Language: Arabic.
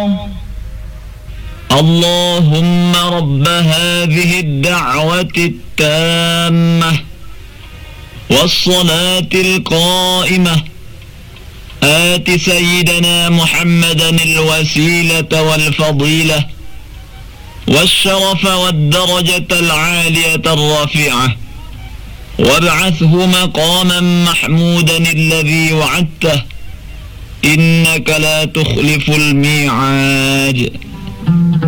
اللهم رب هذه الدعوة التامة والصلاة القائمة آت سيدنا محمدا الوسيلة والفضيلة والشرف والدرجة العالية الرفيعة وابعثه مقاما محمودا الذي وعدته إنك لا تخلف الميعاد.